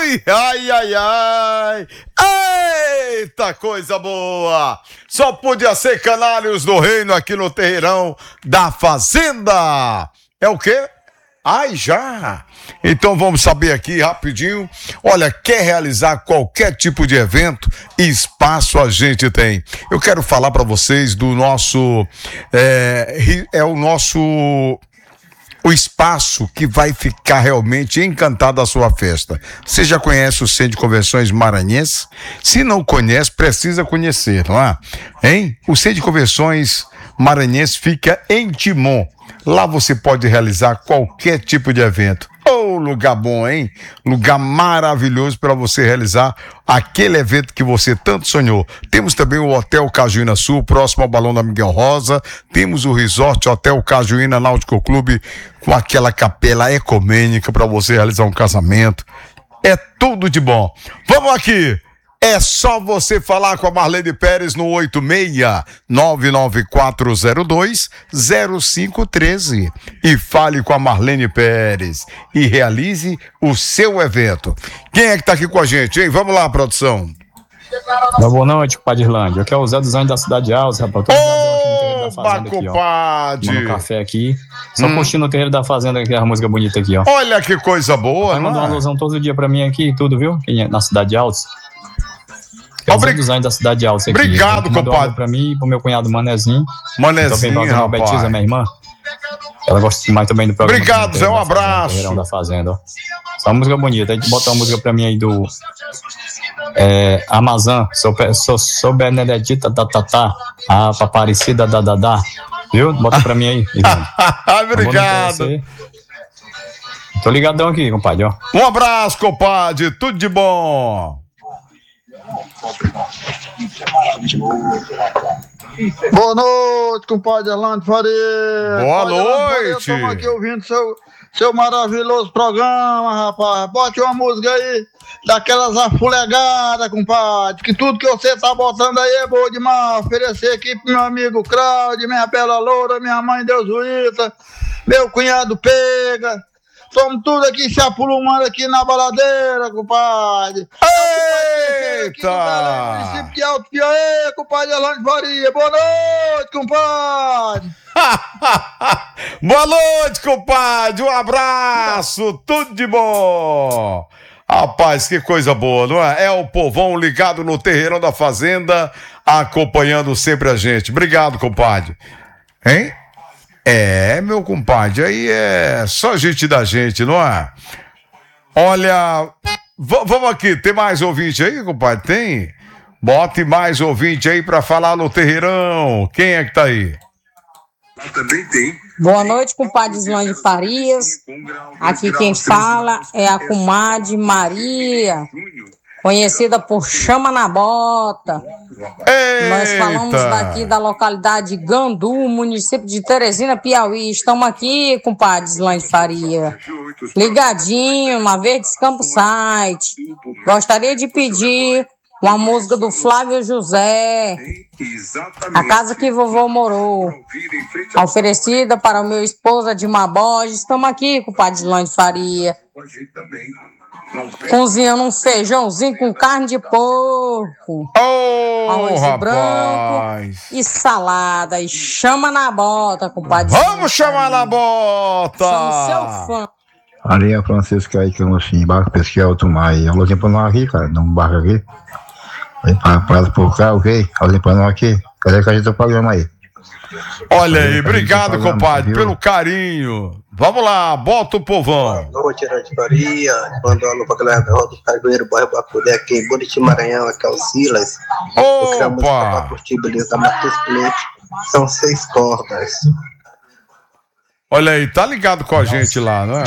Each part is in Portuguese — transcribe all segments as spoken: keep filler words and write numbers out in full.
Ui, ai, ai, ai. Eita, coisa boa. Só podia ser Canários do Reino aqui no Terreirão da Fazenda. É o quê? Ai, já. Então vamos saber aqui rapidinho. Olha, quer realizar qualquer tipo de evento? Espaço a gente tem. Eu quero falar para vocês do nosso é, é o nosso o espaço que vai ficar realmente encantado a sua festa. Você já conhece o Centro de Convenções Maranhense? Se não conhece, precisa conhecer, não é? Hein? O Centro de Convenções Maranhense fica em Timon. Lá você pode realizar qualquer tipo de evento. Oh, lugar bom, hein? Lugar maravilhoso para você realizar aquele evento que você tanto sonhou. Temos também o Hotel Cajuína Sul, próximo ao Balão da Miguel Rosa. Temos o Resort Hotel Cajuína Náutico Clube, com aquela capela ecumênica para você realizar um casamento. É tudo de bom. Vamos aqui. É só você falar com a Marlene Pérez no oito seis nove nove quatro zero dois zero cinco um três e fale com a Marlene Pérez e realize o seu evento. Quem é que tá aqui com a gente, hein? Vamos lá, produção. Boa noite, compadre Irlândia. Aqui é o Zé dos Anjos da Cidade Alta, rapaz. Tô Ô, compadre! Tomando café aqui. Só hum. curtindo o terreiro da Fazenda, que é a música bonita aqui, ó. Olha que coisa boa, vai mandar uma alusão todo dia pra mim aqui e tudo, viu? Na Cidade Alta. Obrigado da Cidade Alta. Obrigado, compadre. Pra mim e pro meu cunhado Manezinho. Manezinho, rapaz. Betiza, minha irmã. Ela gosta demais também do programa. Obrigado, Zé, um abraço. Da Fazenda, ó. Só uma música bonita. A gente bota uma música pra mim aí do é, Amazon. Sou, sou, sou Benedetita da Tatá. A Paparecida da Dadá. Viu? Bota pra mim aí. Obrigado. Tô ligadão aqui, compadre, ó. Um abraço, compadre. Tudo de bom. Boa noite, compadre Orlando Faria. Boa noite. Estamos aqui ouvindo seu, seu maravilhoso programa, rapaz. Bote uma música aí daquelas afulegadas, compadre. Que tudo que você tá botando aí é bom demais. Oferecer aqui pro meu amigo Cláudio, minha bela loura, minha mãe Deus Juíza, meu cunhado Pega. Estamos tudo aqui se apulumando aqui na baladeira, compadre. Eita! Aqui no município de Alto Piauí, compadre Orlando Faria. Boa noite, compadre. Boa noite, compadre. Um abraço. Tudo de bom. Rapaz, que coisa boa, não é? É o povão ligado no Terreirão da Fazenda, acompanhando sempre a gente. Obrigado, compadre. Hein? É, meu compadre, aí é só gente da gente, não é? Olha, v- vamos aqui, tem mais ouvinte aí, compadre? Tem? Bote mais ouvinte aí pra falar no Terreirão. Quem é que tá aí? Também tem. Boa noite, compadre Islândia Farias. Aqui quem fala é a comadre Maria, conhecida por Chama na Bota. Eita. Nós falamos daqui da localidade de Gandu, município de Teresina, Piauí. Estamos aqui, compadre Islândia Faria, ligadinho na Verdes Campo Site. Gostaria de pedir uma música do Flávio José, A Casa que Vovô Morou, oferecida para o meu esposo Admar Borges. Estamos aqui, compadre Islândia Faria, cozinhando um feijãozinho com carne de porco, oh, arroz rapaz. branco e salada. E chama na bota, compadre. Vamos chamar na bota! Somos seu fã. Maria Francisca aí, que eu não sei, barco pesqueiro do mar aí. Alô, pra nós aqui, cara, num barco aqui. Parado por cá, ok? Alô, pra nós aqui. Cadê que a gente tá programa aí? Olha aí, obrigado, compadre, pelo carinho. Vamos lá, bota o povão. Boa noite, Irante Faria. Mandou alô pra galera da Roda do Cargueiro, bairro Bacudé, aqui em Buriti, Maranhão, aqui é o Silas. Opa! Pra curtir, beleza, da Matheus Cliente. São seis cordas. Olha aí, tá ligado com a gente lá, não é?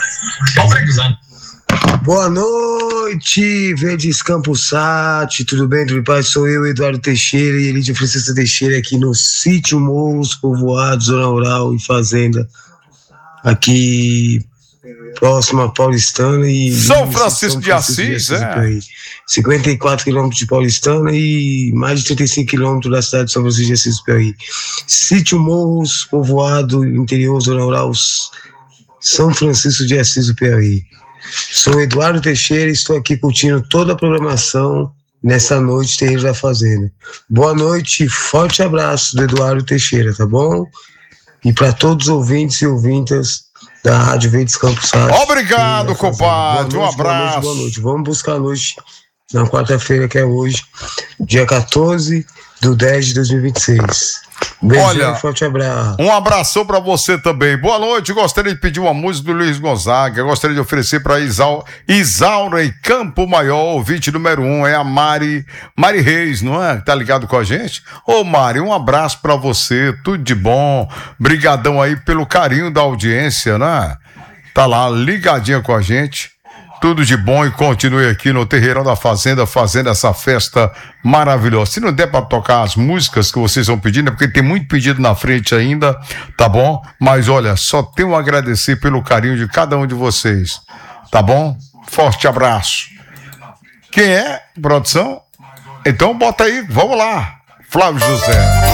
Boa noite, Verdes Campos Sat, tudo bem, tudo bem? Sou eu, Eduardo Teixeira e Elidia Francisca Teixeira aqui no sítio Morros, Povoados, Zona Rural e Fazenda, aqui próximo a Paulistana e... São Francisco de Assis, é? cinquenta e quatro quilômetros de Paulistana e mais de trinta e cinco quilômetros da cidade de São Francisco de Assis, Piauí. Sítio Morros, Povoado, interior, Zona Rural, São Francisco de Assis, do Piauí. Sou Eduardo Teixeira e estou aqui curtindo toda a programação nessa noite Terreiro da Fazenda. Boa noite, forte abraço do Eduardo Teixeira, tá bom? E para todos os ouvintes e ouvintas da Rádio Verdes Campos Sat. Obrigado, compadre. Um abraço. Boa noite, boa noite. Vamos buscar a noite na quarta-feira, que é hoje, dia quatorze de dez de dois mil e vinte e seis. Um beijão, Olha, forte abraço. Um abração pra você também. Boa noite, gostaria de pedir uma música do Luiz Gonzaga, gostaria de oferecer pra Isau, Isaura e Campo Maior, ouvinte número um, é a Mari, Mari Reis, não é? Tá ligado com a gente? Ô Mari, um abraço pra você, tudo de bom, brigadão aí pelo carinho da audiência, né? Tá lá ligadinha com a gente. Tudo de bom e continue aqui no Terreirão da Fazenda, fazendo essa festa maravilhosa. Se não der para tocar as músicas que vocês vão pedindo, é porque tem muito pedido na frente ainda, tá bom? Mas olha, só tenho a agradecer pelo carinho de cada um de vocês, tá bom? Forte abraço. Quem é, produção? Então bota aí, vamos lá. Flávio José.